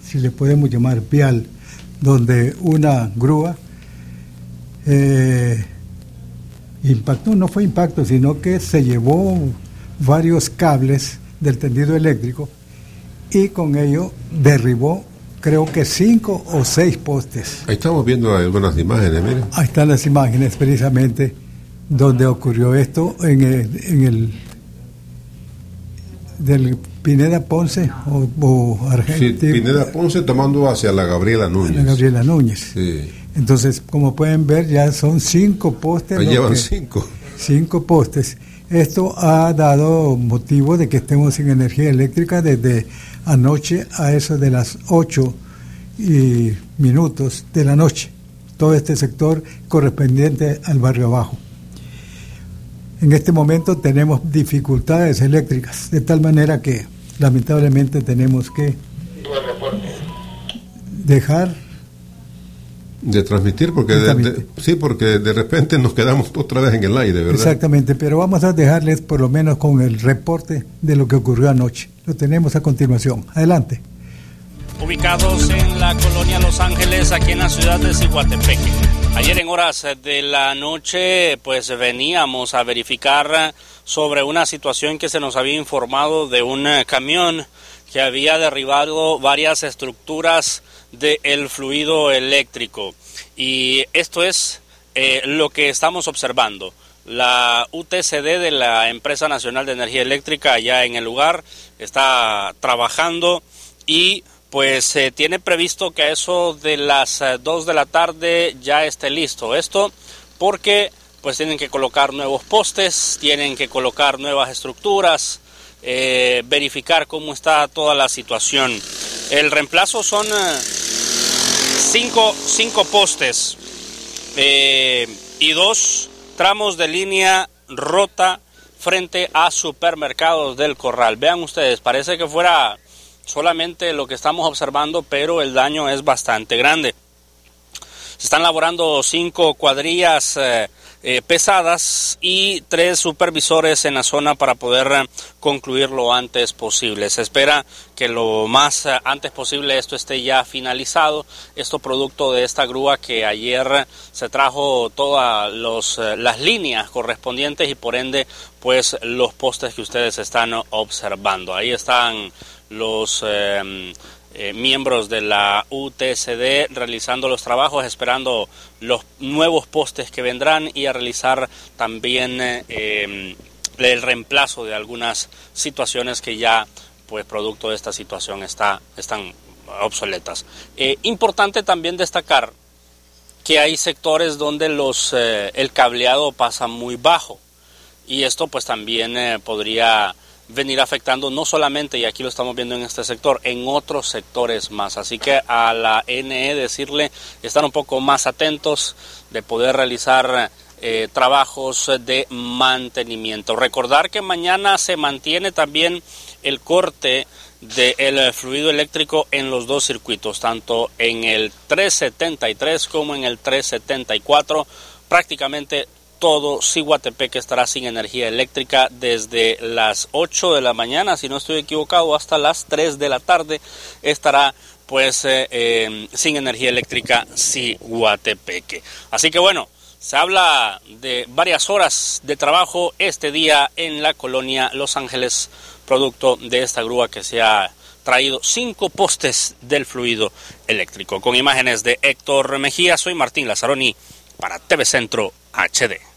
si le podemos llamar vial, donde una grúa impactó, no fue impacto, sino que se llevó varios cables del tendido eléctrico y con ello derribó, creo que 5 o 6 postes. Ahí estamos viendo algunas imágenes, miren. Ahí están las imágenes precisamente donde ocurrió esto en el del Pineda Ponce o Argentina. Sí, Pineda Ponce tomando hacia la Gabriela Núñez. La Gabriela Núñez. Sí. Entonces, como pueden ver, ya son 5 postes. Ahí llevan 5. 5 postes. Esto ha dado motivo de que estemos sin energía eléctrica desde anoche a eso de las 8:00 de la noche. Todo este sector correspondiente al barrio abajo. En este momento tenemos dificultades eléctricas, de tal manera que lamentablemente tenemos que dejar de transmitir, porque porque de repente nos quedamos otra vez en el aire, ¿verdad? Exactamente, pero vamos a dejarles por lo menos con el reporte de lo que ocurrió anoche. Lo tenemos a continuación. Adelante. Ubicados en la colonia Los Ángeles, aquí en la ciudad de Ciguatepeque. Ayer en horas de la noche, pues veníamos a verificar sobre una situación que se nos había informado de un camión que había derribado varias estructuras del fluido eléctrico. Y esto es lo que estamos observando. La UTCD de la Empresa Nacional de Energía Eléctrica allá en el lugar está trabajando y pues tiene previsto que a eso de las 2 de la tarde ya esté listo. Esto porque pues tienen que colocar nuevos postes, tienen que colocar nuevas estructuras, verificar cómo está toda la situación. El reemplazo son 5 postes y 2 tramos de línea rota frente a Supermercados del Corral. Vean ustedes, parece que fuera solamente lo que estamos observando, pero el daño es bastante grande. Se están laborando 5 cuadrillas pesadas y 3 supervisores en la zona para poder concluir lo antes posible. Se espera que lo más antes posible esto esté ya finalizado. Esto producto de esta grúa que ayer se trajo todas las líneas correspondientes y por ende pues los postes que ustedes están observando. Ahí están los miembros de la UTCD realizando los trabajos, esperando los nuevos postes que vendrán y a realizar también el reemplazo de algunas situaciones que ya, pues producto de esta situación, están obsoletas. Importante también destacar que hay sectores donde el cableado pasa muy bajo y esto pues también podría venir afectando no solamente, y aquí lo estamos viendo en este sector, en otros sectores más. Así que a la NE decirle estar un poco más atentos de poder realizar trabajos de mantenimiento. Recordar que mañana se mantiene también el corte del fluido eléctrico en los 2 circuitos, tanto en el 373 como en el 374, prácticamente todo Ciguatepeque estará sin energía eléctrica desde las 8 de la mañana, si no estoy equivocado, hasta las 3 de la tarde estará pues sin energía eléctrica Ciguatepeque. Así que bueno, se habla de varias horas de trabajo este día en la colonia Los Ángeles, producto de esta grúa que se ha traído 5 postes del fluido eléctrico. Con imágenes de Héctor Mejía, soy Martín Lazzaroni para TV Centro HD.